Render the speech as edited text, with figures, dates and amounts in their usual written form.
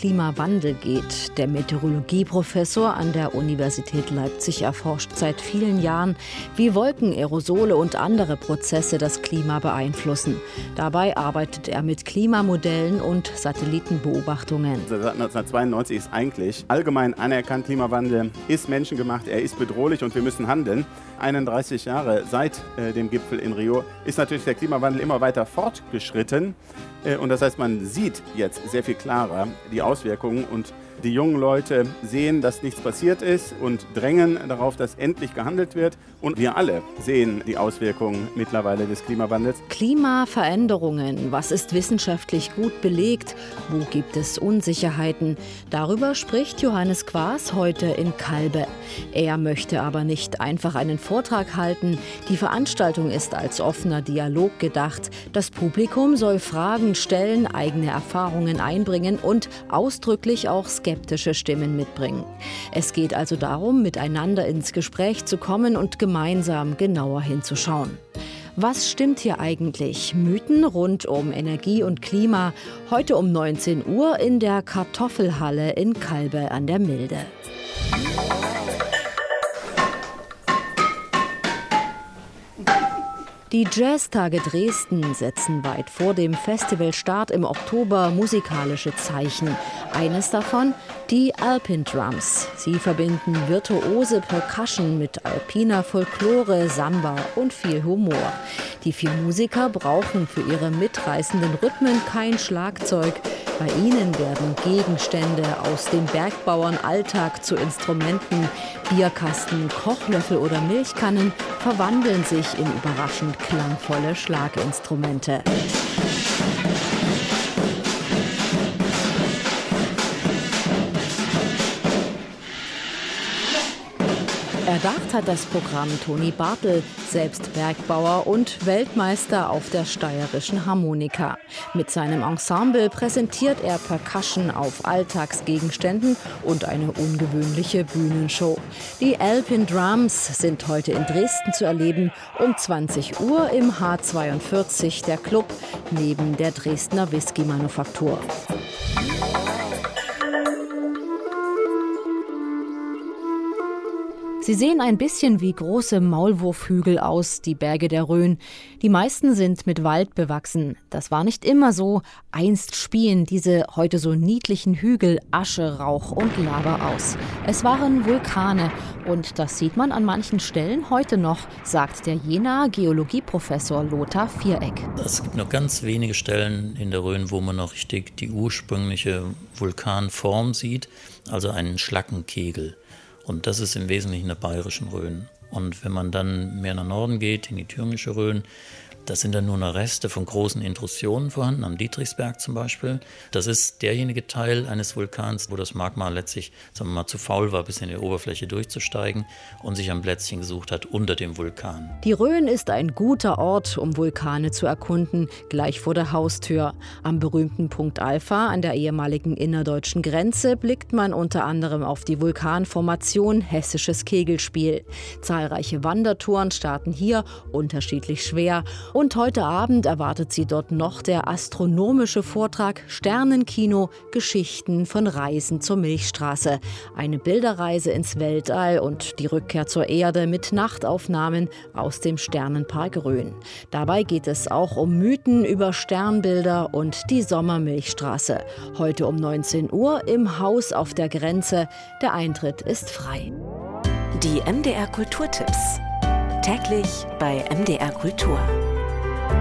Klimawandel geht. Der Meteorologieprofessor an der Universität Leipzig erforscht seit vielen Jahren, wie Wolken, Aerosole und andere Prozesse das Klima beeinflussen. Dabei arbeitet er mit Klimamodellen und Satellitenbeobachtungen. Seit 1992 ist eigentlich allgemein anerkannt, Klimawandel ist menschengemacht, er ist bedrohlich und wir müssen handeln. 31 Jahre seit dem Gipfel in Rio ist natürlich der Klimawandel immer weiter fortgeschritten. Und das heißt, man sieht jetzt sehr viel klarer die Auswirkungen und die jungen Leute sehen, dass nichts passiert ist und drängen darauf, dass endlich gehandelt wird. Und wir alle sehen die Auswirkungen mittlerweile des Klimawandels. Klimaveränderungen, was ist wissenschaftlich gut belegt? Wo gibt es Unsicherheiten? Darüber spricht Johannes Quaas heute in Calbe. Er möchte aber nicht einfach einen Vortrag halten. Die Veranstaltung ist als offener Dialog gedacht. Das Publikum soll Fragen stellen, eigene Erfahrungen einbringen und ausdrücklich auch skeptische Stimmen mitbringen. Es geht also darum, miteinander ins Gespräch zu kommen und gemeinsam genauer hinzuschauen. Was stimmt hier eigentlich? Mythen rund um Energie und Klima. Heute um 19 Uhr in der Kartoffelhalle in Calbe an der Milde. Die Jazztage Dresden setzen weit vor dem Festivalstart im Oktober musikalische Zeichen. Eines davon die Alpine Drums. Sie verbinden virtuose Percussion mit alpiner Folklore, Samba und viel Humor. Die 4 Musiker brauchen für ihre mitreißenden Rhythmen kein Schlagzeug. Bei ihnen werden Gegenstände aus dem Bergbauernalltag zu Instrumenten. Bierkasten, Kochlöffel oder Milchkannen verwandeln sich in überraschend klangvolle Schlaginstrumente. Erdacht hat das Programm Toni Bartel, selbst Bergbauer und Weltmeister auf der steirischen Harmonika. Mit seinem Ensemble präsentiert er Percussion auf Alltagsgegenständen und eine ungewöhnliche Bühnenshow. Die Alpine Drums sind heute in Dresden zu erleben, um 20 Uhr im H42, der Club, neben der Dresdner Whisky-Manufaktur. Sie sehen ein bisschen wie große Maulwurfhügel aus, die Berge der Rhön. Die meisten sind mit Wald bewachsen. Das war nicht immer so. Einst spien diese heute so niedlichen Hügel Asche, Rauch und Lava aus. Es waren Vulkane und das sieht man an manchen Stellen heute noch, sagt der Jenaer Geologieprofessor Lothar Viereck. Es gibt nur ganz wenige Stellen in der Rhön, wo man noch richtig die ursprüngliche Vulkanform sieht, also einen Schlackenkegel. Und das ist im Wesentlichen der bayerischen Rhön. Und wenn man dann mehr nach Norden geht, in die thüringische Rhön, da sind dann nur noch Reste von großen Intrusionen vorhanden, am Dietrichsberg zum Beispiel. Das ist derjenige Teil eines Vulkans, wo das Magma letztlich, sagen wir mal, zu faul war, bis in die Oberfläche durchzusteigen und sich ein Plätzchen gesucht hat unter dem Vulkan. Die Rhön ist ein guter Ort, um Vulkane zu erkunden, gleich vor der Haustür. Am berühmten Punkt Alpha an der ehemaligen innerdeutschen Grenze blickt man unter anderem auf die Vulkanformation Hessisches Kegelspiel. Zahlreiche Wandertouren starten hier, unterschiedlich schwer. Und heute Abend erwartet sie dort noch der astronomische Vortrag Sternenkino, Geschichten von Reisen zur Milchstraße. Eine Bilderreise ins Weltall und die Rückkehr zur Erde mit Nachtaufnahmen aus dem Sternenpark Rhön. Dabei geht es auch um Mythen über Sternbilder und die Sommermilchstraße. Heute um 19 Uhr im Haus auf der Grenze. Der Eintritt ist frei. Die MDR Kulturtipps. Täglich bei MDR Kultur.